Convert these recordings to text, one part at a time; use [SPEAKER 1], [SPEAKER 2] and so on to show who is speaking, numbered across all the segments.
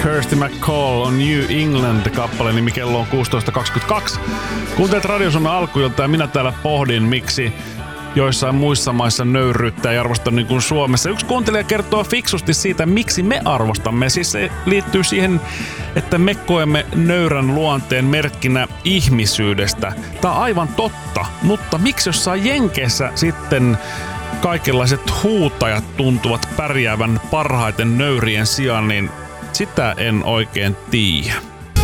[SPEAKER 1] Kirsty McCall on New England-kappale, nimi kello on 16.22. Kuuntelet Radio Suomen alkuilta ja minä täällä pohdin, miksi joissain muissa maissa nöyryyttää ja arvostaa niin kuin Suomessa. Yksi kuuntelija kertoo fiksusti siitä, miksi me arvostamme. Siis se liittyy siihen, että me koemme nöyrän luonteen merkkinä ihmisyydestä. Tämä on aivan totta, mutta miksi jossain Jenkeissä sitten kaikenlaiset huutajat tuntuvat pärjäävän parhaiten nöyrien sijaan, niin sitä en oikein tiedä.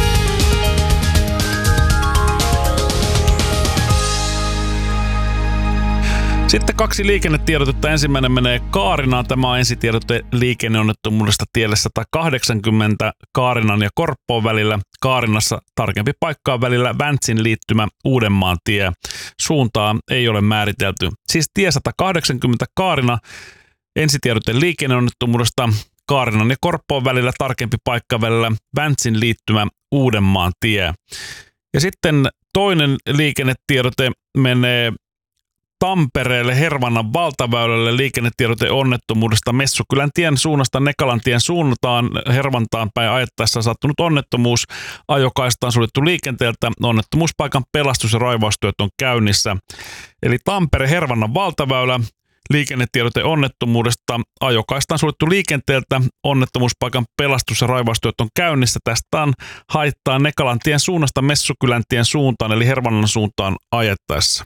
[SPEAKER 1] Sitten 2 liikennetiedotetta. Ensimmäinen menee Kaarinaan. Tämä on ensitiedote liikenneonnettomuudesta tielle 180 Kaarinan ja Korppoon välillä. Kaarinassa tarkempi paikka on välillä Väntsin liittymä Uudenmaan tie. Suuntaa ei ole määritelty. Siis tie 180 Kaarina, ensitiedote liikenneonnettomuudesta Kaarinan ja Korppoon välillä, tarkempi paikka välillä Väntsin liittymä Uudenmaan tie. Ja sitten toinen liikennetiedote menee Tampereelle Hervannan valtaväylälle, liikennetiedote onnettomuudesta Messukylän tien suunnasta Nekalan tien suuntaan Hervantaan päin ajettaessa sattunut onnettomuus. Ajokaista on suljettu liikenteeltä. Onnettomuuspaikan pelastus- ja raivaustyöt on käynnissä. Eli Tampere Hervannan valtaväylä, liikennetiedote onnettomuudesta. Ajokaista on suljettu liikenteeltä. Onnettomuuspaikan pelastus- ja raivaustyöt on käynnissä. Tästä on haittaa Nekalan tien suunnasta Messukylän tien suuntaan eli Hervannan suuntaan ajettaessa.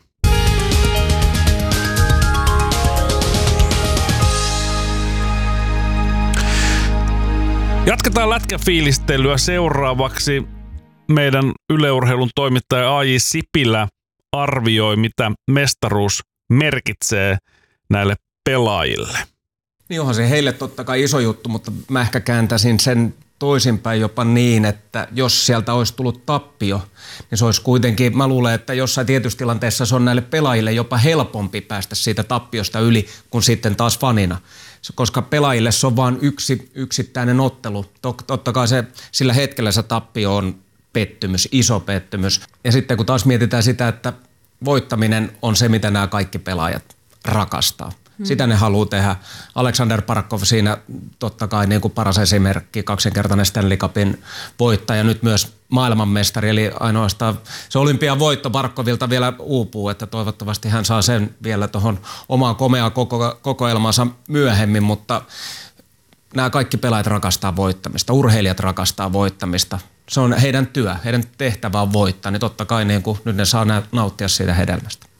[SPEAKER 1] Jatketaan lätkäfiilistelyä. Seuraavaksi meidän Yle Urheilun toimittaja A.J. Sipilä arvioi, mitä mestaruus merkitsee näille pelaajille.
[SPEAKER 2] Niin onhan se heille totta kai iso juttu, mutta mä ehkä kääntäisin sen toisinpäin jopa niin, että jos sieltä olisi tullut tappio, niin se olisi kuitenkin, mä luulen, että jossain tietyssä tilanteessa se on näille pelaajille jopa helpompi päästä siitä tappiosta yli kuin sitten taas fanina. Koska pelaajille se on vain yksi yksittäinen ottelu. Totta kai se, sillä hetkellä se tappio on pettymys, iso pettymys. Ja sitten kun taas mietitään sitä, että voittaminen on se, mitä nämä kaikki pelaajat rakastaa. Sitä ne haluaa tehdä. Aleksander Barkov siinä totta kai niin kuin paras esimerkki, 2-kertainen Stanley Cupin voittaja, nyt myös maailmanmestari, eli ainoastaan se olympian voitto Barkovilta vielä uupuu, että toivottavasti hän saa sen vielä tuohon omaan komeaan kokoelmaansa myöhemmin, mutta nämä kaikki pelaajat rakastaa voittamista, urheilijat rakastaa voittamista. Se on heidän työ, heidän tehtävä on voittaa, niin totta kai niin kuin nyt ne saa nauttia siitä hedelmästä.